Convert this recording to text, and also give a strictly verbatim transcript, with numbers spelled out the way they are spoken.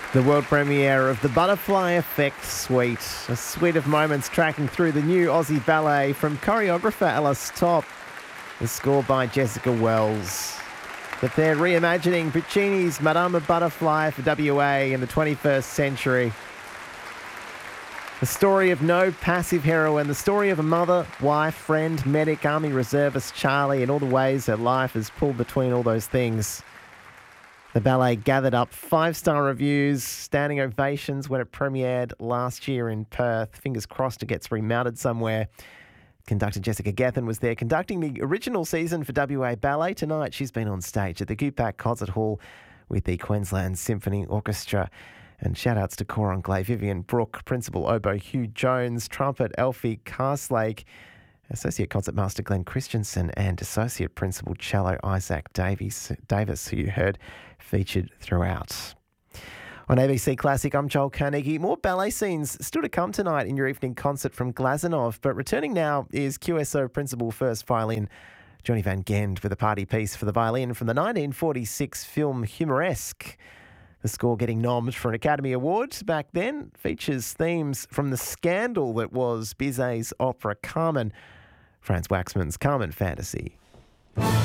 The world premiere of the Butterfly Effect Suite, a suite of moments tracking through the new Aussie ballet from choreographer Alice Topp. The score by Jessica Wells. But they're reimagining Puccini's Madama Butterfly for W A in the twenty-first century. The story of no passive heroine, the story of a mother, wife, friend, medic, army reservist Charlie, and all the ways her life has pulled between all those things. The ballet gathered up five-star reviews, standing ovations when it premiered last year in Perth. Fingers crossed it gets remounted somewhere. Conductor Jessica Gethin was there conducting the original season for W A Ballet. Tonight she's been on stage at the Gupac Concert Hall with the Queensland Symphony Orchestra. And shout-outs to Coron Glay, Vivian Brooke, Principal Oboe Hugh Jones, Trumpet Elfie Carslake, Associate Concertmaster Glenn Christensen, and Associate Principal Cello Isaac Davies, Davis, who you heard featured throughout. On A B C Classic, I'm Joel Carnegie. More ballet scenes still to come tonight in your evening concert from Glazunov, but returning now is Q S O Principal First Violin Johnny Van Ghent with a party piece for the violin from the nineteen forty-six film Humoresque. The score getting nommed for an Academy Award back then features themes from the scandal that was Bizet's opera Carmen, Franz Waxman's Carmen fantasy.